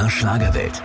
Schlagerwelt.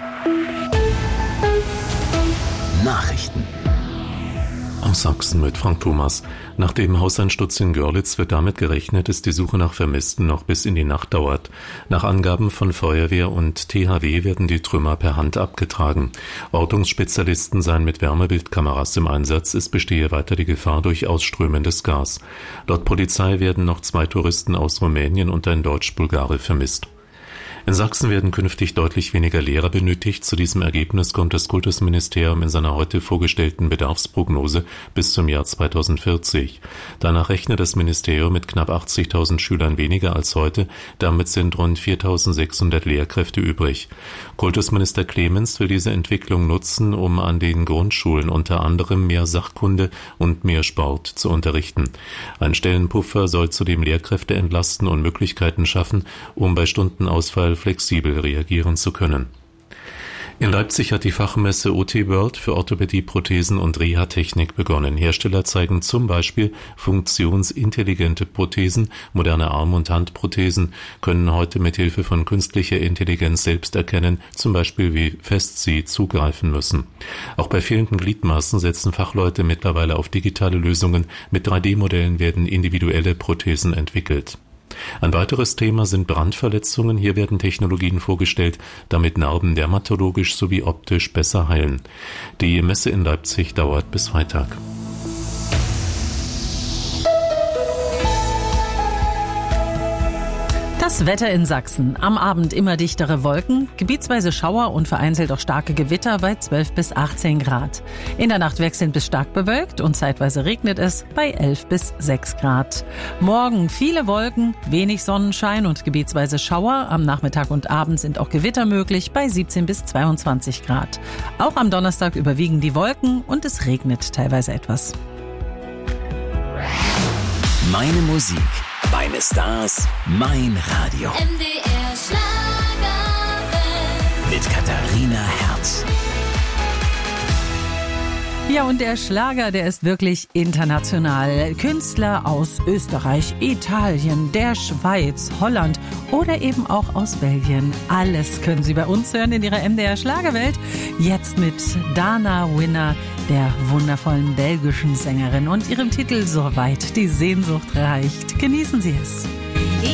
Nachrichten. Aus Sachsen mit Frank Thomas. Nach dem Hauseinsturz in Görlitz wird damit gerechnet, dass die Suche nach Vermissten noch bis in die Nacht dauert. Nach Angaben von Feuerwehr und THW werden die Trümmer per Hand abgetragen. Ortungsspezialisten seien mit Wärmebildkameras im Einsatz. Es bestehe weiter die Gefahr durch ausströmendes Gas. Laut Polizei werden noch 2 Touristen aus Rumänien und ein Deutsch-Bulgare vermisst. In Sachsen werden künftig deutlich weniger Lehrer benötigt. Zu diesem Ergebnis kommt das Kultusministerium in seiner heute vorgestellten Bedarfsprognose bis zum Jahr 2040. Danach rechnet das Ministerium mit knapp 80.000 Schülern weniger als heute. Damit sind rund 4.600 Lehrkräfte übrig. Kultusminister Clemens will diese Entwicklung nutzen, um an den Grundschulen unter anderem mehr Sachkunde und mehr Sport zu unterrichten. Ein Stellenpuffer soll zudem Lehrkräfte entlasten und Möglichkeiten schaffen, um bei Stundenausfall flexibel reagieren zu können. In Leipzig hat die Fachmesse OT World für Orthopädie, Prothesen und Reha-Technik begonnen. Hersteller zeigen zum Beispiel funktionsintelligente Prothesen. Moderne Arm- und Handprothesen können heute mit Hilfe von künstlicher Intelligenz selbst erkennen, zum Beispiel wie fest sie zugreifen müssen. Auch bei fehlenden Gliedmaßen setzen Fachleute mittlerweile auf digitale Lösungen. Mit 3D-Modellen werden individuelle Prothesen entwickelt. Ein weiteres Thema sind Brandverletzungen. Hier werden Technologien vorgestellt, damit Narben dermatologisch sowie optisch besser heilen. Die Messe in Leipzig dauert bis Freitag. Das Wetter in Sachsen. Am Abend immer dichtere Wolken, gebietsweise Schauer und vereinzelt auch starke Gewitter bei 12 bis 18 Grad. In der Nacht wechselnd bis stark bewölkt und zeitweise regnet es bei 11 bis 6 Grad. Morgen viele Wolken, wenig Sonnenschein und gebietsweise Schauer. Am Nachmittag und Abend sind auch Gewitter möglich bei 17 bis 22 Grad. Auch am Donnerstag überwiegen die Wolken und es regnet teilweise etwas. Meine Musik, meine Stars, mein Radio. MDR Schlagerwelt. Mit Katharina Herz. Ja, und der Schlager, der ist wirklich international. Künstler aus Österreich, Italien, der Schweiz, Holland oder eben auch aus Belgien. Alles können Sie bei uns hören in Ihrer MDR Schlagerwelt. Jetzt mit Dana Winner, der wundervollen belgischen Sängerin und ihrem Titel "So weit die Sehnsucht reicht". Genießen Sie es.